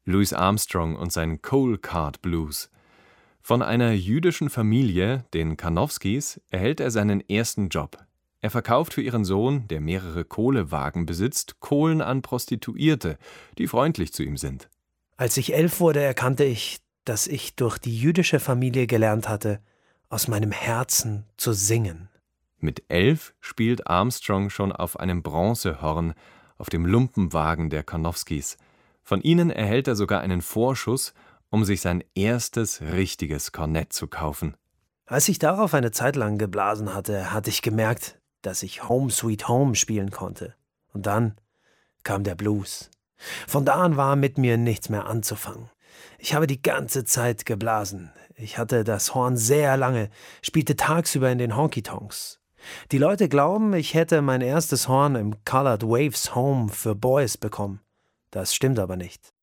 Louis Armstrong und sein Coal Cart Blues. Von einer jüdischen Familie, den Karnowskis, erhält er seinen ersten Job. Er verkauft für ihren Sohn, der mehrere Kohlewagen besitzt, Kohlen an Prostituierte, die freundlich zu ihm sind. Als ich 11 wurde, erkannte ich, dass ich durch die jüdische Familie gelernt hatte, aus meinem Herzen zu singen. Mit 11 spielt Armstrong schon auf einem Bronzehorn auf dem Lumpenwagen der Karnowskis. Von ihnen erhält er sogar einen Vorschuss, um sich sein erstes richtiges Kornett zu kaufen. Als ich darauf eine Zeit lang geblasen hatte, hatte ich gemerkt, dass ich Home Sweet Home spielen konnte. Und dann kam der Blues. Von da an war mit mir nichts mehr anzufangen. Ich habe die ganze Zeit geblasen. Ich hatte das Horn sehr lange, spielte tagsüber in den Honky-Tonks. Die Leute glauben, ich hätte mein erstes Horn im Colored Waves Home für Boys bekommen. Das stimmt aber nicht.